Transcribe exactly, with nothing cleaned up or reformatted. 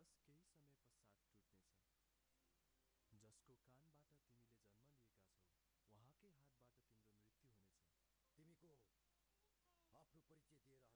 विश्वास केही समय पश्चात टुट्नेछ। जसको कानबाट तिमीले जन्म लिएका छौ, उहाँकै हातबाट तिम्रो मृत्यु हुनेछ। तिमी को हो? आफ्नो परिचय दिएर